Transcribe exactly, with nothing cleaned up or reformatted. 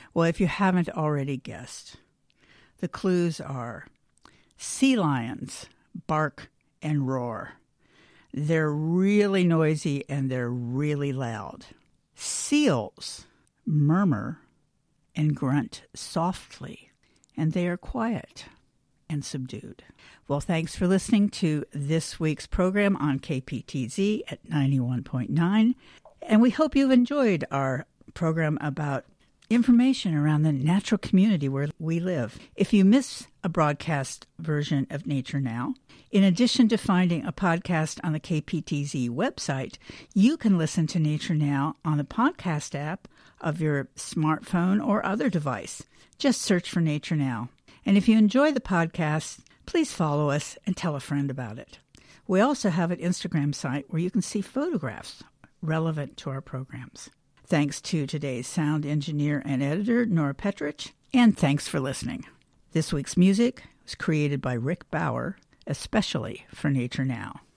Well, if you haven't already guessed, the clues are sea lions bark and roar. They're really noisy and they're really loud. Seals murmur and grunt softly, and they are quiet and subdued. Well, thanks for listening to this week's program on K P T Z at ninety-one point nine, and we hope you've enjoyed our program about information around the natural community where we live. If you miss a broadcast version of Nature Now, in addition to finding a podcast on the K P T Z website, you can listen to Nature Now on the podcast app of your smartphone or other device. Just search for Nature Now. And if you enjoy the podcast, please follow us and tell a friend about it. We also have an Instagram site where you can see photographs relevant to our programs. Thanks to today's sound engineer and editor, Nora Petrich, and thanks for listening. This week's music was created by Rick Bauer, especially for Nature Now.